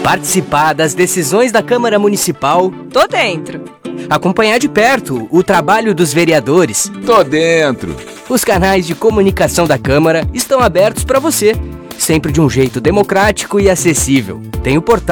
Participar das decisões da Câmara Municipal. Tô dentro. Acompanhar de perto o trabalho dos vereadores. Tô dentro. Os canais de comunicação da Câmara estão abertos para você, sempre de um jeito democrático e acessível. Tem o portal